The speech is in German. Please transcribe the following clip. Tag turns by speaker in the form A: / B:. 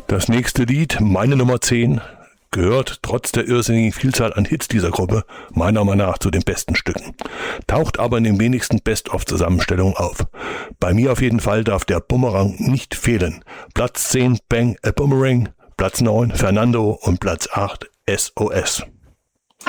A: Das nächste Lied, meine Nummer 10, gehört trotz der irrsinnigen Vielzahl an Hits dieser Gruppe meiner Meinung nach zu den besten Stücken. Taucht aber in den wenigsten Best-of-Zusammenstellungen auf. Bei mir auf jeden Fall darf der Bumerang nicht fehlen. Platz 10 Bang a Boomerang, Platz 9 Fernando und Platz 8 SOS.